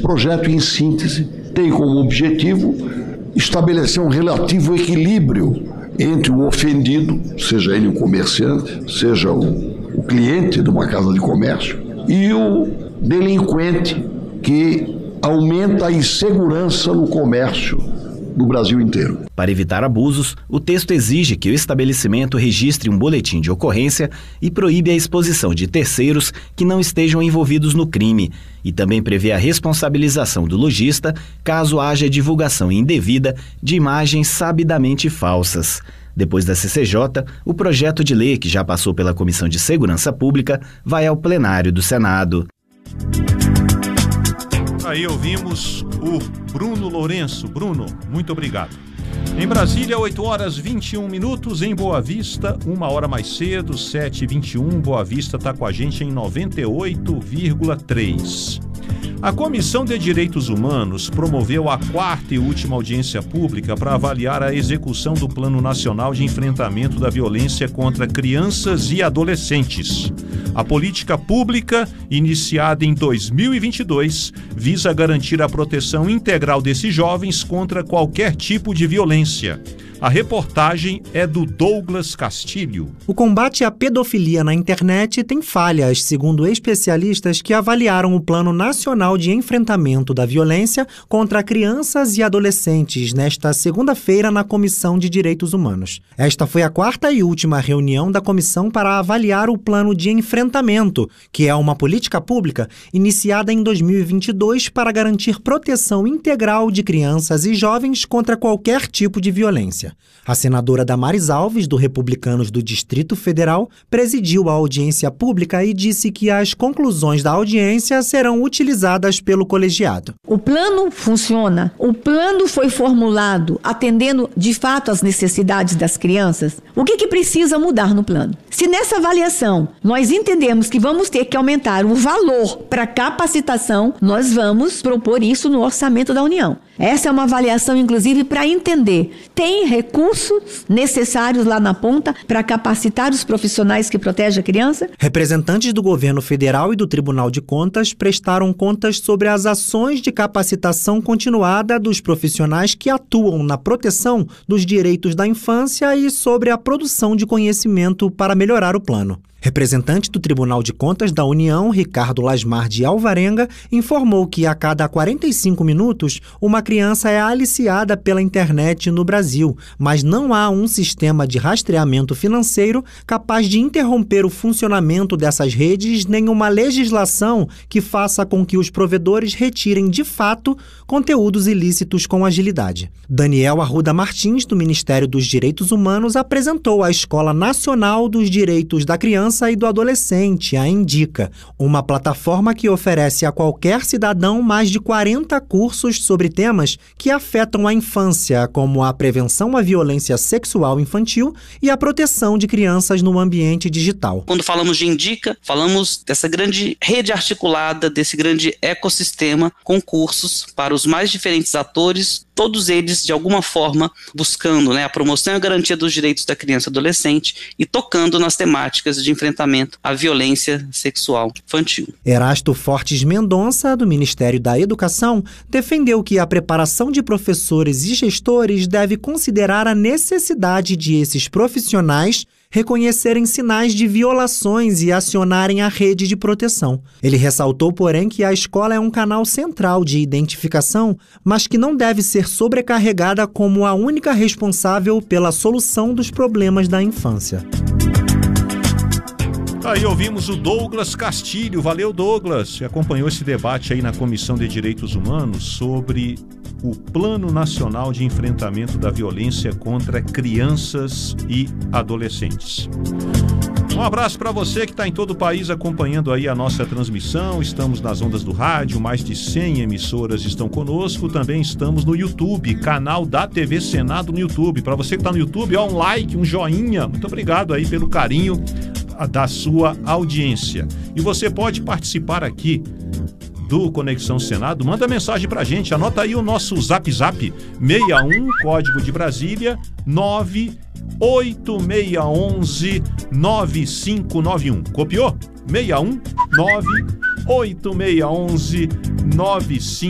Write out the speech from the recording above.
projeto, em síntese, tem como objetivo estabelecer um relativo equilíbrio entre o ofendido, seja ele o comerciante, seja o cliente de uma casa de comércio, e o delinquente, que aumenta a insegurança no comércio do Brasil inteiro. Para evitar abusos, o texto exige que o estabelecimento registre um boletim de ocorrência e proíbe a exposição de terceiros que não estejam envolvidos no crime, e também prevê a responsabilização do lojista caso haja divulgação indevida de imagens sabidamente falsas. Depois da CCJ, o projeto de lei, que já passou pela Comissão de Segurança Pública, vai ao plenário do Senado. Aí ouvimos o Bruno Lourenço. Bruno, muito obrigado. Em Brasília, 8h21, em Boa Vista, 1 hora mais cedo, 7h21, Boa Vista está com a gente em 98,3. A Comissão de Direitos Humanos promoveu a 4ª e última audiência pública para avaliar a execução do Plano Nacional de Enfrentamento da Violência contra Crianças e Adolescentes. A política pública, iniciada em 2022, visa garantir a proteção integral desses jovens contra qualquer tipo de violência. A reportagem é do Douglas Castilho. O combate à pedofilia na internet tem falhas, segundo especialistas que avaliaram o Plano Nacional de Enfrentamento da Violência contra Crianças e Adolescentes nesta segunda-feira na Comissão de Direitos Humanos. Esta foi a 4ª e última reunião da comissão para avaliar o Plano de Enfrentamento, que é uma política pública iniciada em 2022 para garantir proteção integral de crianças e jovens contra qualquer tipo de violência. A senadora Damares Alves, do Republicanos do Distrito Federal, presidiu a audiência pública e disse que as conclusões da audiência serão utilizadas pelo colegiado. O plano funciona, o plano foi formulado atendendo de fato às necessidades das crianças. O que precisa mudar no plano? Se nessa avaliação nós entendemos que vamos ter que aumentar o valor para capacitação, nós vamos propor isso no orçamento da União. Essa é uma avaliação, inclusive, para entender, tem recursos necessários lá na ponta para capacitar os profissionais que protegem a criança? Representantes do governo federal e do Tribunal de Contas prestaram contas sobre as ações de capacitação continuada dos profissionais que atuam na proteção dos direitos da infância e sobre a produção de conhecimento para melhorar o plano. Representante do Tribunal de Contas da União, Ricardo Lasmar de Alvarenga, informou que a cada 45 minutos, uma criança é aliciada pela internet no Brasil, mas não há um sistema de rastreamento financeiro capaz de interromper o funcionamento dessas redes, nem uma legislação que faça com que os provedores retirem de fato conteúdos ilícitos com agilidade. Daniel Arruda Martins, do Ministério dos Direitos Humanos, apresentou a Escola Nacional dos Direitos da Criança e do Adolescente, a Indica, uma plataforma que oferece a qualquer cidadão mais de 40 cursos sobre temas que afetam a infância, como a prevenção à violência sexual infantil e a proteção de crianças no ambiente digital. Quando falamos de Indica, falamos dessa grande rede articulada, desse grande ecossistema com cursos para os mais diferentes atores, todos eles, de alguma forma, buscando a promoção e a garantia dos direitos da criança e adolescente e tocando nas temáticas de enfrentamento à violência sexual infantil. Erasto Fortes Mendonça, do Ministério da Educação, defendeu que a preparação de professores e gestores deve considerar a necessidade de esses profissionais reconhecerem sinais de violações e acionarem a rede de proteção. Ele ressaltou, porém, que a escola é um canal central de identificação, mas que não deve ser sobrecarregada como a única responsável pela solução dos problemas da infância. Aí ouvimos o Douglas Castilho. Valeu, Douglas, que acompanhou esse debate aí na Comissão de Direitos Humanos sobre o Plano Nacional de Enfrentamento da Violência contra Crianças e Adolescentes. Um abraço para você que está em todo o país acompanhando aí a nossa transmissão. Estamos nas ondas do rádio, mais de 100 emissoras estão conosco. Também estamos no YouTube, canal da TV Senado no YouTube. Para você que está no YouTube, um like, um joinha. Muito obrigado aí pelo carinho da sua audiência. E você pode participar aqui do Conexão Senado. Manda mensagem pra gente, anota aí o nosso Zap 61, código de Brasília, 98611-9591. Copiou? 61 98611-9591.